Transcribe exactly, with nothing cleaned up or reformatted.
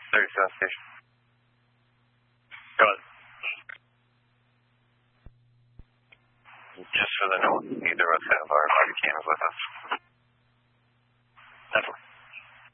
thirty-seven station. Go ahead. Just for the note, neither of us have our body cameras with us. Definitely.